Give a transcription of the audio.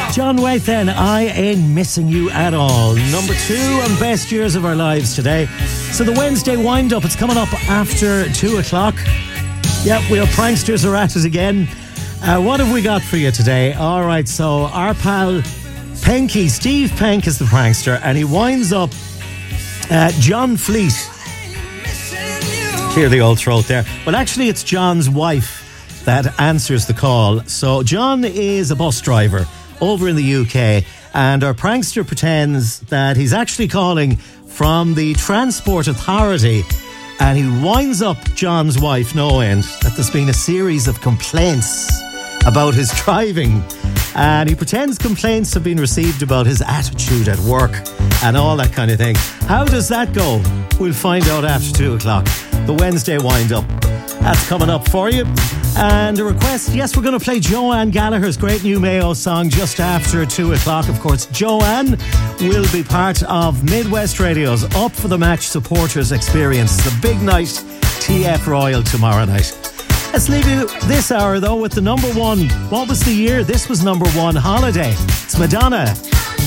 John White then, I Ain't Missing You At All. Number 2 on Best Years of Our Lives today. So the Wednesday wind-up, it's coming up after 2 o'clock. Yep, we have pranksters are at it again. What have we got for you today? All right, so our pal Penky, Steve Penk is the prankster, and he winds up John Fleet. Clear the old throat there. Well, actually, it's John's wife that answers the call. So John is a bus driver over in the UK, and our prankster pretends that he's actually calling from the Transport Authority, and he winds up John's wife knowing that there's been a series of complaints about his driving, and he pretends complaints have been received about his attitude at work and all that kind of thing. How does that go? We'll find out after 2 o'clock. The Wednesday wind-up. That's coming up for you. And a request, yes, we're going to play Joanne Gallagher's great new Mayo song just after 2 o'clock. Of course, Joanne will be part of Midwest Radio's Up for the Match Supporters Experience, the big night, TF Royal tomorrow night. Let's leave you this hour, though, with the number 1. What was the year? This was number 1, Holiday. It's Madonna.